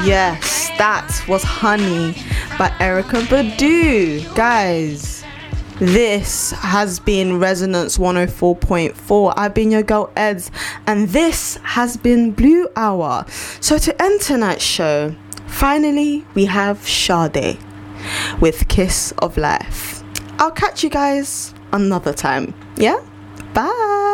Yes, that was Honey by Erykah Badu. Guys, this has been Resonance 104.4. I've been your girl Eds, and this has been Blue Hour. So to end tonight's show, finally we have Sade with Kiss of Life. I'll catch you guys another time. Yeah? Bye.